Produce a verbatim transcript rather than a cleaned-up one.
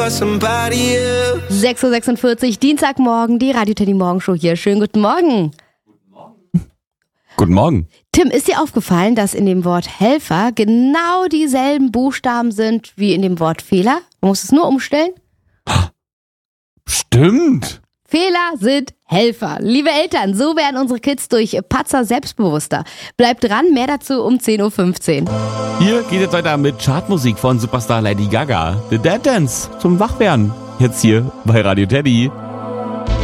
sechs Uhr sechsundvierzig, Dienstagmorgen, die Radio Teddy Morgenshow hier. Schönen guten Morgen. Guten Morgen. Tim, ist dir aufgefallen, dass in dem Wort Helfer genau dieselben Buchstaben sind wie in dem Wort Fehler? Man muss es nur umstellen. Stimmt. Fehler sind Helfer. Liebe Eltern, so werden unsere Kids durch Patzer selbstbewusster. Bleibt dran, mehr dazu um zehn Uhr fünfzehn. Hier geht es weiter mit Chartmusik von Superstar Lady Gaga. The Dead Dance zum Wachwerden. Jetzt hier bei Radio Teddy.